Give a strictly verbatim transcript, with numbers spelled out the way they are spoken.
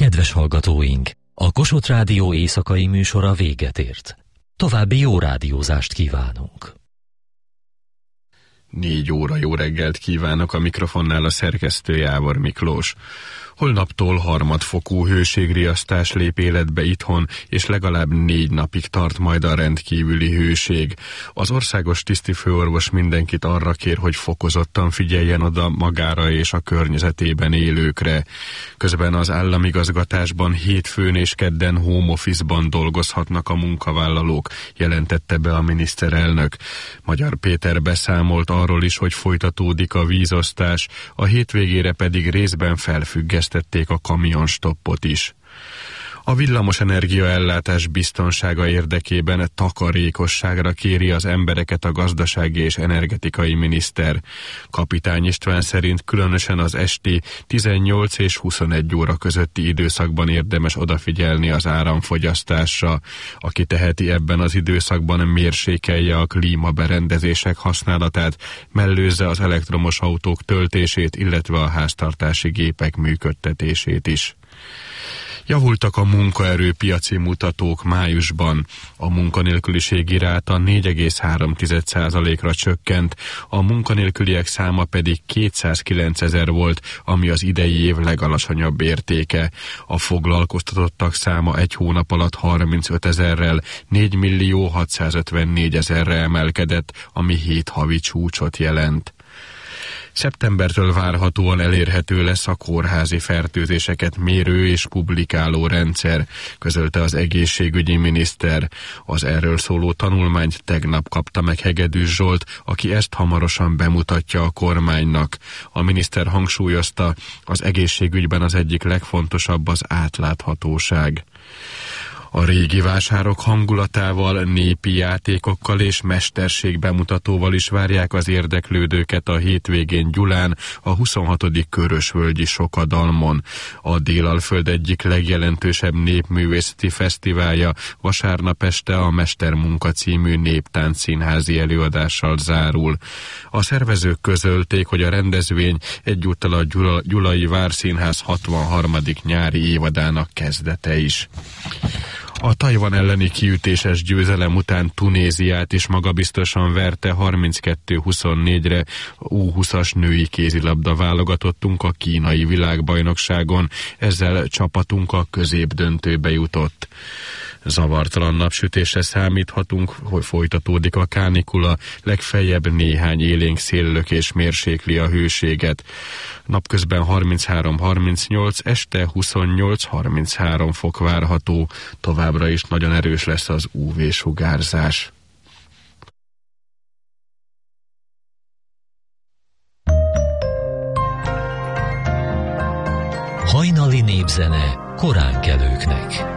Kedves hallgatóink, a Kossuth Rádió éjszakai műsora véget ért. További jó rádiózást kívánunk. Négy óra jó reggelt kívánok, a mikrofonnál a szerkesztő Jávor Miklós. Holnaptól harmadfokú hőségriasztás lép életbe itthon, és legalább négy napig tart majd a rendkívüli hőség. Az országos tisztifőorvos mindenkit arra kér, hogy fokozottan figyeljen oda magára és a környezetében élőkre. Közben az államigazgatásban hétfőn és kedden home office-ban dolgozhatnak a munkavállalók, jelentette be a miniszterelnök. Magyar Péter beszámolt arról is, hogy folytatódik a vízosztás, a hétvégére pedig részben felfüggesztették a kamionstoppot is. A villamosenergia ellátás biztonsága érdekében takarékosságra kéri az embereket a gazdasági és energetikai miniszter. Kapitány István szerint különösen az esti tizennyolc és huszonegy óra közötti időszakban érdemes odafigyelni az áramfogyasztásra. Aki teheti, ebben az időszakban mérsékelje a klímaberendezések használatát, mellőzze az elektromos autók töltését, illetve a háztartási gépek működtetését is. Javultak a munkaerőpiaci mutatók májusban. A munkanélküliségi ráta négy egész három százalékra csökkent, a munkanélküliek száma pedig kétszázkilencezer volt, ami az idei év legalacsonyabb értéke. A foglalkoztatottak száma egy hónap alatt harmincötezerrel, négy millió hatszázötvennégyezer-re emelkedett, ami hét havi csúcsot jelent. Szeptembertől várhatóan elérhető lesz a kórházi fertőzéseket mérő és publikáló rendszer, közölte az egészségügyi miniszter. Az erről szóló tanulmányt tegnap kapta meg Hegedűs Zsolt, aki ezt hamarosan bemutatja a kormánynak. A miniszter hangsúlyozta, az egészségügyben az egyik legfontosabb az átláthatóság. A régi vásárok hangulatával, népi játékokkal és mesterség bemutatóval is várják az érdeklődőket a hétvégén Gyulán, a huszonhatodik Körösvölgyi Sokadalmon. A Délalföld egyik legjelentősebb népművészeti fesztiválja vasárnap este a Mestermunka című néptáncszínházi előadással zárul. A szervezők közölték, hogy a rendezvény egyúttal a Gyula, Gyulai Várszínház hatvanharmadik nyári évadának kezdete is. A Tajvan elleni kiütéses győzelem után Tunéziát is magabiztosan verte harminckettő huszonnégyre U húszas női kézilabda válogatottunk a kínai világbajnokságon, ezzel csapatunk a középdöntőbe jutott. Zavartalan napsütésre számíthatunk, hogy folytatódik a kánikula, legfeljebb néhány élénk széllökés mérsékli a hőséget. Napközben harminchárom harmincnyolc, este huszonnyolc harminchárom fok várható, továbbra is nagyon erős lesz az ú vé-sugárzás. Hajnali népzene koránkelőknek.